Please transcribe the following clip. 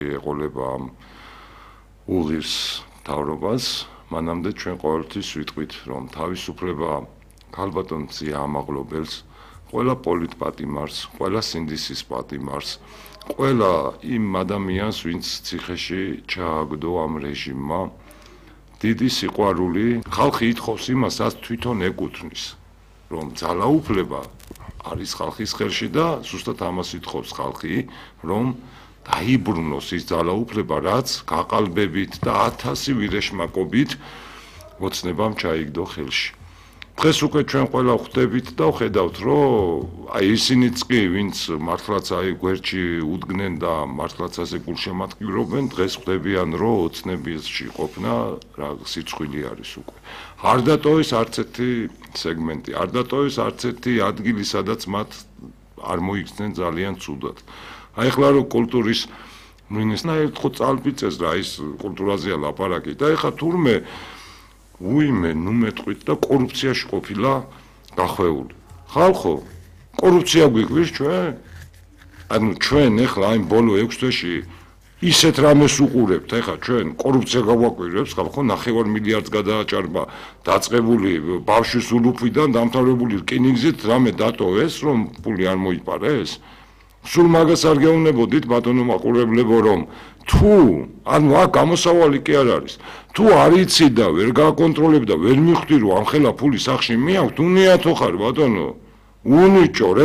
ეყოლება ამ უღირს თავრობას, მანამდე ჩვენ ყოველთვის ვიტყვით, რომ თავისუფლება ქალბატონ მწია ამაღლობელს, ყველა პოლიტპატიმარს, ყველა სინდისის პატიმარს, ყველა იმ ადამიანს, ვინც ციხეში ჩააგდო ამ რეჟიმმა, დიდი სიყვარული, ხალხი ითხოვს იმასაც თვითონ ეკუთვნის, რომ ძალაუფლება არის ხალხის ხელში და ზუსტად ამას ითხოვს ხალხი, რომ დაიბრუნოს ის ძალაუფლება, რაც გაყალბებით და 1000 ვირეშმაკობით ოცნებამ ჩაიგდო ხელში. დღეს უკვე ჩვენ ყველა ხვდებით და ხედავთ, რომ ისინიც კი, ვინც მართლაც გვერდში უდგნენ და მართლაც ასე გულშემატკივრობენ, დღეს ხვდებიან, რომ ოცნებაში ყოფნა რა სიცხვილი არის უკვე. არ დატოვეს არც ერთი სეგმენტი, არ დატოვეს არც ერთი ადგილი, სადაც მათ არ მოიქცნენ ძალიან ცუდად. ახლა რომ კულტურის მინისტრმა ერთხო წალპიწეს რა ის კულტურაზეა ლაპარაკი და ახლა თურმე უიმე ნუ მეტყვით და კორუფციაში ყოფილა გახვეული. ხალხო, კორუფცია გვიგვირს ჩვენ? ანუ ჩვენ ახლა აი ბოლო 6 თვეში ისეთ რამეს უყურებთ, ახლა ჩვენ კორუფცია გავაკვირვებს, ხალხო 9 მილიარდს გადააჭარბა დაწყებული ბავშვის ულუფიდან დამთავრებული რკინიგზით რამე დატოვეს, რომ პული არ მოიპარეს? სულ მაგას არ გეუბნებოდით ბატონო მაყურებლებო, რომ თუ ანუ აქ გამოსავალი კი არ არის. თუ არ იცი და ვერ გაკონტროლებ და ვერ მიხვდი, რომ ამ ხელა ფული სახში მიაქვს, უნიათო ხარ ბატონო. უნიჭო